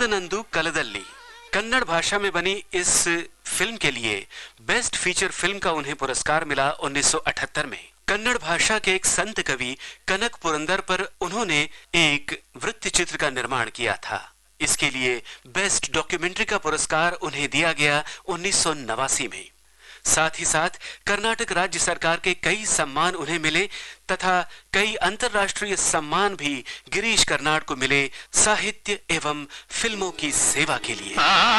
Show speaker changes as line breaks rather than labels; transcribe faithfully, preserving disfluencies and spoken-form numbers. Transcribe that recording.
कंदनंदु कलदल्ली कन्नड़ भाषा में बनी इस फिल्म के लिए बेस्ट फीचर फिल्म का उन्हें पुरस्कार मिला उन्नीस सौ अठहत्तर में। कन्नड़ भाषा के एक संत कवि कनक पुरंदर पर उन्होंने एक वृत्त चित्र का निर्माण किया था। इसके लिए बेस्ट डॉक्यूमेंट्री का पुरस्कार उन्हें दिया गया उन्नीस सौ नवासी में। साथ ही साथ कर्नाटक राज्य सरकार के कई सम्मान उन्हें मिले तथा कई अंतर्राष्ट्रीय सम्मान भी गिरीश कर्नाड को मिले साहित्य एवं फिल्मों की सेवा के लिए।